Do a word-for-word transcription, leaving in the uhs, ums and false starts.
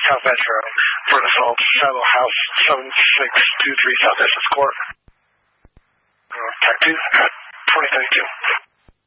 South Metro for an assault, Shiloh House, seven six two three South Essex Court. Uh, Tech two, twenty thirty-two.